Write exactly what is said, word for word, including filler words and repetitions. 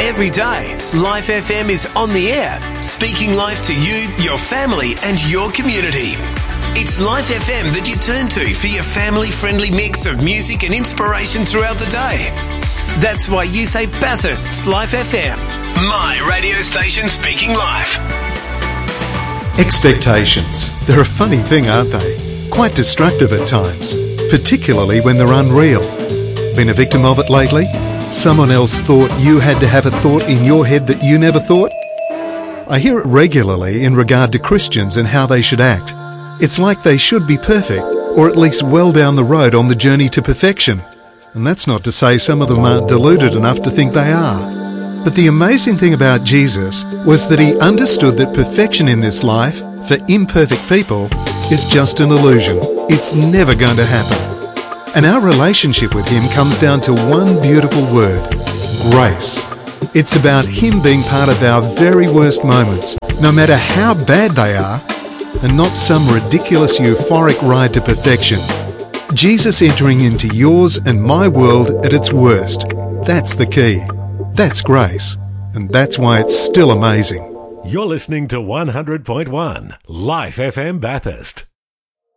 Every day, Life F M is on the air, speaking life to you, your family and your community. It's Life F M that you turn to for your family-friendly mix of music and inspiration throughout the day. That's why you say Bathurst's Life F M, my radio station speaking life. Expectations. They're a funny thing, aren't they? Quite destructive at times, particularly when they're unreal. Been a victim of it lately? Someone else thought you had to have a thought in your head that you never thought? I hear it regularly in regard to Christians and how they should act. It's like they should be perfect, or at least well down the road on the journey to perfection. And that's not to say some of them aren't deluded enough to think they are. But the amazing thing about Jesus was that he understood that perfection in this life, for imperfect people, is just an illusion. It's never going to happen. And our relationship with him comes down to one beautiful word: grace. It's about him being part of our very worst moments, no matter how bad they are, and not some ridiculous euphoric ride to perfection. Jesus entering into yours and my world at its worst. That's the key. That's grace. And that's why it's still amazing. You're listening to one hundred point one Life F M Bathurst.